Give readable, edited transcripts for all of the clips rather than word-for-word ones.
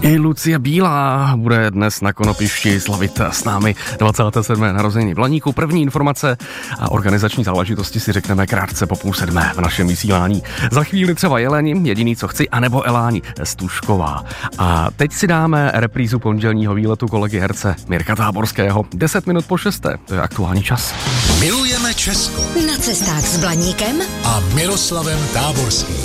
I Lucie Bílá bude dnes na Konopišti slavit s námi 27. narozeniny v Blaníku. První informace a organizační záležitosti si řekneme krátce po 6:30 v našem vysílání. Za chvíli třeba Jeleni, Jediný co chci, anebo Eláni Stužková. A teď si dáme reprízu pondělního výletu kolegy herce Mirka Táborského. 10 minut po 6. To je aktuální čas. Milujeme Česko. Na cestách s Blaníkem A Miroslavem Táborským.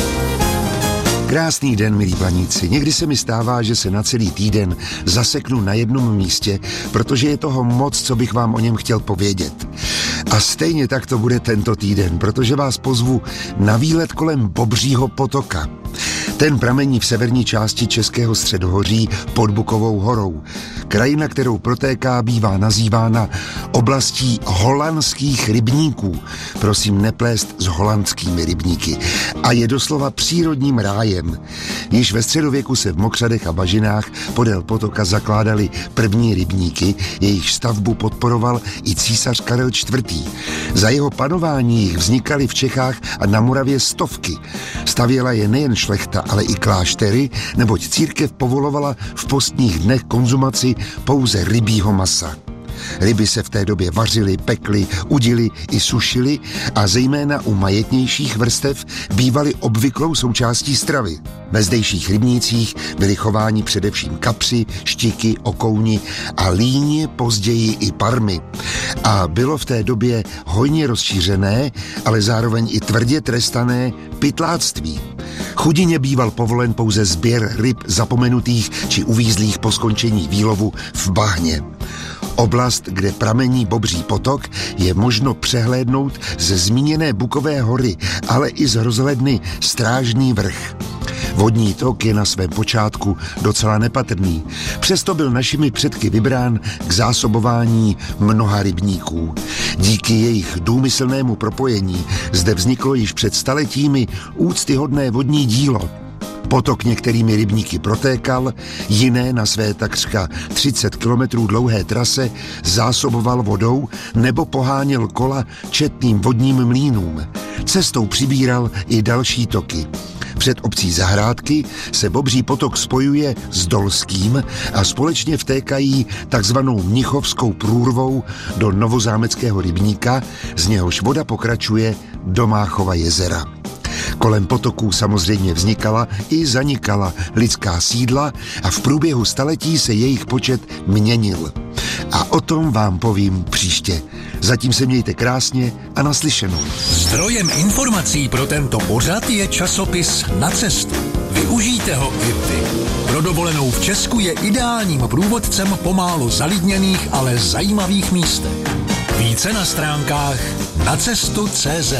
Krásný den, milí Blaníci. Někdy se mi stává, že se na celý týden zaseknu na jednom místě, protože je toho moc, co bych vám o něm chtěl povědět. A stejně tak to bude tento týden, protože vás pozvu na výlet kolem Bobřího potoka. Ten pramení v severní části Českého středohoří pod Bukovou horou. Krajina, kterou protéká, bývá nazývána oblastí holandských rybníků. Prosím, neplést s holandskými rybníky. A je doslova přírodním rájem. Již ve středověku se v mokřadech a bažinách podél potoka zakládaly první rybníky, jejich stavbu podporoval i císař Karel IV. Za jeho panování jich vznikaly v Čechách a na Moravě stovky. Stavěla je nejen šlechta, ale i kláštery, neboť církev povolovala v postních dnech konzumaci pouze rybího masa. Ryby se v té době vařily, pekly, udily i sušily a zejména u majetnějších vrstev bývaly obvyklou součástí stravy. Ve zdejších rybnících byli chováni především kapři, štiky, okouni a líně, později i parmy. A bylo v té době hojně rozšířené, ale zároveň i tvrdě trestané pytláctví. Chudině býval povolen pouze sběr ryb zapomenutých či uvízlých po skončení výlovu v bahně. Oblast, kde pramení Bobří potok, je možno přehlédnout ze zmíněné Bukové hory, ale i z rozhledny Strážný vrch. Vodní tok je na svém počátku docela nepatrný, přesto byl našimi předky vybrán k zásobování mnoha rybníků. Díky jejich důmyslnému propojení zde vzniklo již před staletími úctyhodné vodní dílo. Potok některými rybníky protékal, jiné na své takřka 30 kilometrů dlouhé trase zásoboval vodou nebo poháněl kola četným vodním mlýnům. Cestou přibíral i další toky. Před obcí Zahrádky se Bobří potok spojuje s Dolským a společně vtékají takzvanou Mnichovskou průrvou do Novozámeckého rybníka, z něhož voda pokračuje do Máchova jezera. Kolem potoků samozřejmě vznikala i zanikala lidská sídla a v průběhu staletí se jejich počet měnil. A o tom vám povím příště. Zatím se mějte krásně a naslyšenou. Zdrojem informací pro tento pořad je časopis Na cestu. Využijte ho i vy. Pro dovolenou v Česku je ideálním průvodcem po málo zalidněných, ale zajímavých místech. Více na stránkách nacestu.cz.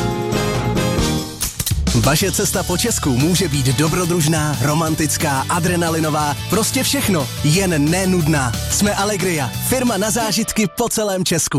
Vaše cesta po Česku může být dobrodružná, romantická, adrenalinová, prostě všechno, jen nenudná. Jsme Allegria, firma na zážitky po celém Česku.